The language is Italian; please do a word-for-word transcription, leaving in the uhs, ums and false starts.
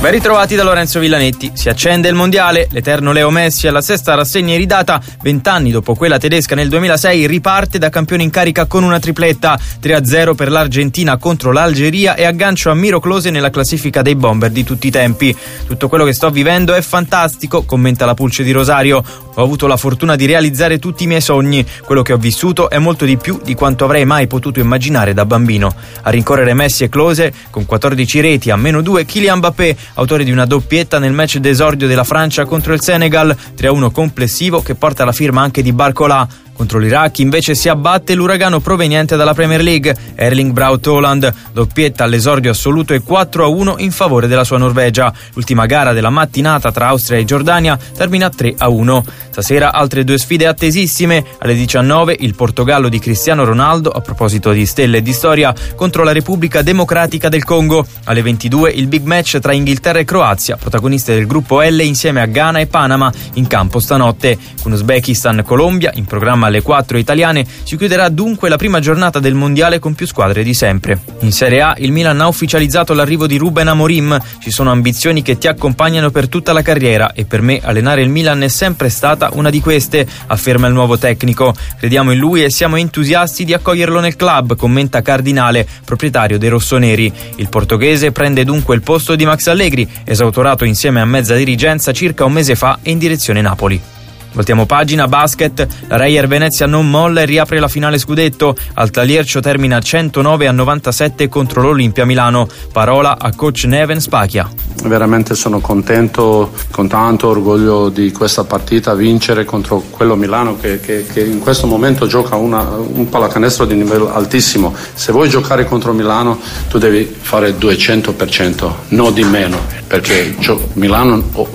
Ben ritrovati da Lorenzo Villanetti. Si accende il mondiale, l'eterno Leo Messi alla sesta rassegna iridata, vent'anni dopo quella tedesca nel duemilasei, riparte da campione in carica con una tripletta, tre a zero per l'Argentina contro l'Algeria e aggancio a Miro Klose nella classifica dei bomber di tutti i tempi. Tutto quello che sto vivendo è fantastico, commenta la Pulce di Rosario. Ho avuto la fortuna di realizzare tutti i miei sogni. Quello che ho vissuto è molto di più di quanto avrei mai potuto immaginare da bambino. A rincorrere Messi e Klose, con quattordici reti a meno due, Kylian Mbappé, autore di una doppietta nel match d'esordio della Francia contro il Senegal, tre a uno complessivo che porta la firma anche di Barcola. Contro l'Iraq invece si abbatte l'uragano proveniente dalla Premier League, Erling Braut Haaland, doppietta all'esordio assoluto e quattro a uno in favore della sua Norvegia. L'ultima gara della mattinata tra Austria e Giordania termina tre a uno. Stasera altre due sfide attesissime. Alle diciannove il Portogallo di Cristiano Ronaldo, a proposito di stelle e di storia, contro la Repubblica Democratica del Congo. Alle ventidue il big match tra Inghilterra e Croazia, protagoniste del gruppo L insieme a Ghana e Panama, in campo stanotte. Con Uzbekistan-Colombia in programma alle quattro italiane si chiuderà dunque la prima giornata del mondiale con più squadre di sempre. In Serie A il Milan ha ufficializzato l'arrivo di Ruben Amorim. Ci sono ambizioni che ti accompagnano per tutta la carriera e per me allenare il Milan è sempre stata una di queste, afferma il nuovo tecnico. Crediamo in lui e siamo entusiasti di accoglierlo nel club, commenta Cardinale, proprietario dei rossoneri. Il portoghese prende dunque il posto di Max Allegri, esautorato insieme a mezza dirigenza circa un mese fa e in direzione Napoli. Voltiamo pagina, basket, la Reyer Venezia non molla e riapre la finale scudetto. Altaliercio termina centonove a novantasette contro l'Olimpia Milano. Parola a coach Neven Spachia. Veramente sono contento, con tanto orgoglio di questa partita, vincere contro quello Milano che, che, che in questo momento gioca una, un pallacanestro di livello altissimo. Se vuoi giocare contro Milano tu devi fare duecento per cento, no di meno, perché Milano